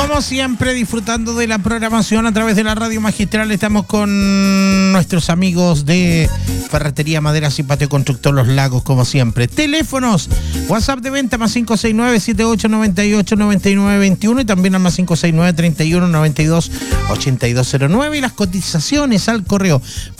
Como siempre, disfrutando de la programación a través de la radio magistral, estamos con nuestros amigos de Ferretería Maderas y Patio Constructor Los Lagos, como siempre. Teléfonos, WhatsApp de venta más 569-7898-9921 y también al más 569-3192-8209 y las cotizaciones al correo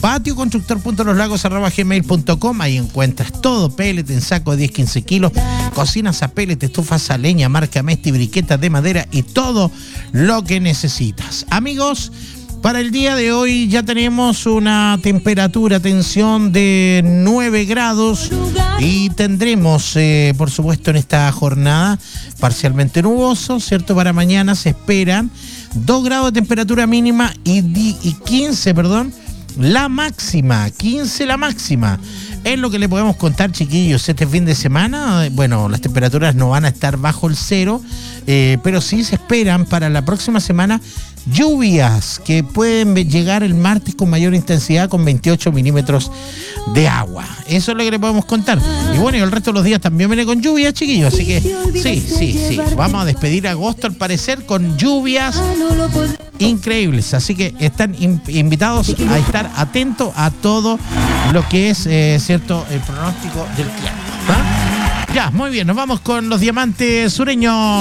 patioconstructor.loslagos@gmail.com. Ahí encuentras todo, pellet en saco de 10-15 kilos, cocinas a pellet, estufas a leña, marca Mesti, briquetas de madera y todo lo que necesitas. Amigos, para el día de hoy ya tenemos una temperatura, atención, de 9 grados y tendremos, por supuesto, en esta jornada parcialmente nuboso, ¿cierto? Para mañana se esperan 2 grados de temperatura mínima y 15, la máxima, 15 la máxima. Es lo que le podemos contar, chiquillos, este fin de semana. Bueno, las temperaturas no van a estar bajo el cero, pero sí se esperan para la próxima semana lluvias que pueden llegar el martes con mayor intensidad, con 28 milímetros de agua. Eso es lo que le podemos contar. Y bueno, y el resto de los días también viene con lluvias, chiquillos. Así que sí. Vamos a despedir agosto, al parecer, con lluvias increíbles. Así que están invitados a estar atentos a todo lo que es, cierto, el pronóstico del tiempo. ¿Ah? Ya, muy bien, nos vamos con los diamantes sureños.